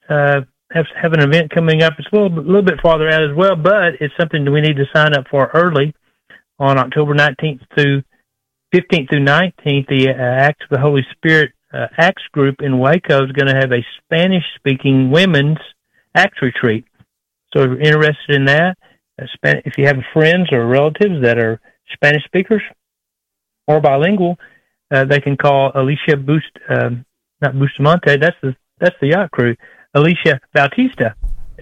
have an event coming up. It's a little bit farther out as well, but it's something that we need to sign up for early. On October 15th through 19th, the Acts of the Holy Spirit Acts group in Waco is going to have a Spanish-speaking women's Acts retreat. So if you're interested in that, if you have friends or relatives that are Spanish speakers or bilingual, they can call Alicia not Bustamante. That's the yacht crew. Alicia Bautista at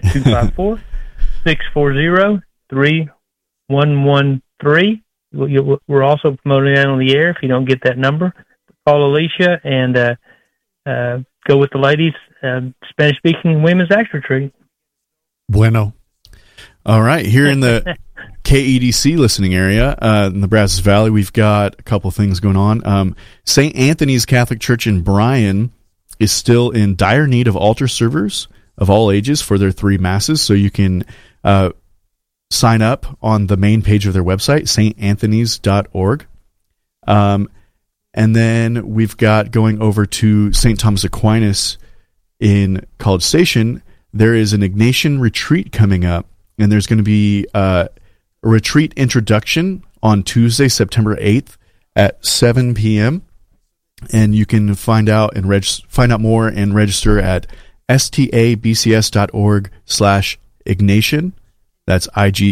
254-640-3113. We're also promoting that on the air. If you don't get that number, call Alicia and go with the ladies' Spanish-speaking women's Acts retreat. Bueno. All right, here in the KEDC listening area in the Brazos Valley, we've got a couple things going on. St. Anthony's Catholic Church in Bryan is still in dire need of altar servers of all ages for their 3 masses, so you can sign up on the main page of their website, santanthonys.org. And then we've got going over to St. Thomas Aquinas in College Station. There is an Ignatian retreat coming up, and there's going to be a retreat introduction on Tuesday, September 8th at 7 p.m. And you can find out more and register at stabcs.org/Ignatian. That's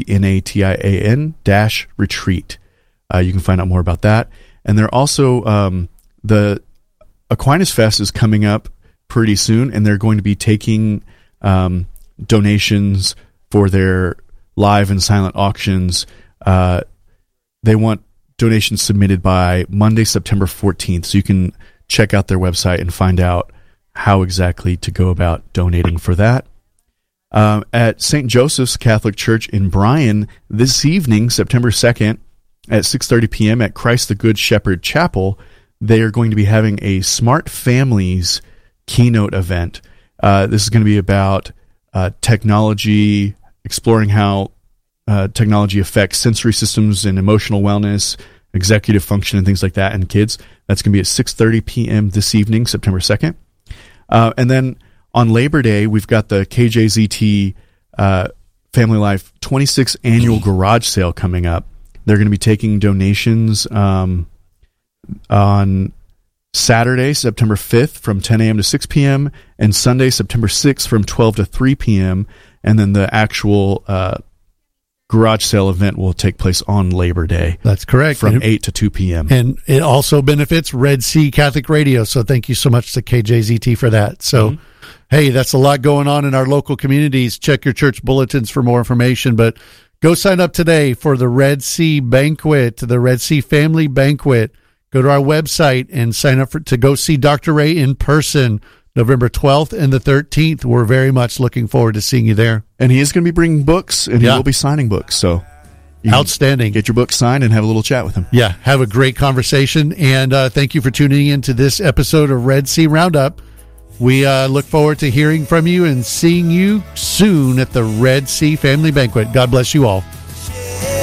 IGNATIAN-retreat. You can find out more about that. And they're also, the Aquinas Fest is coming up pretty soon, and they're going to be taking donations for their live and silent auctions. They want donations submitted by Monday, September 14th. So you can check out their website and find out how exactly to go about donating for that. At St. Joseph's Catholic Church in Bryan this evening, September 2nd, at 6:30 p.m. at Christ the Good Shepherd Chapel, they are going to be having a Smart Families keynote event. This is going to be about technology, exploring how technology affects sensory systems and emotional wellness, executive function, and things like that in kids. That's going to be at 6:30 p.m. this evening, September 2nd. And then on Labor Day, we've got the KJZT Family Life 26th Annual Garage Sale coming up. They're going to be taking donations on Saturday, September 5th from 10 a.m. to 6 p.m. and Sunday, September 6th from 12 to 3 p.m. And then the actual garage sale event will take place on Labor Day. That's correct. From 8 to 2 p.m. And it also benefits Red Sea Catholic Radio. So thank you so much to KJZT for that. So, hey, that's a lot going on in our local communities. Check your church bulletins for more information. But go sign up today for the Red Sea Banquet, the Red Sea Family Banquet. Go to our website and sign up to go see Dr. Ray in person November 12th and the 13th. We're very much looking forward to seeing you there. And he is going to be bringing books, and he will be signing books. So outstanding. Get your book signed and have a little chat with him. Yeah, have a great conversation. And thank you for tuning in to this episode of Red Sea Roundup. We look forward to hearing from you and seeing you soon at the Red Sea Family Banquet. God bless you all.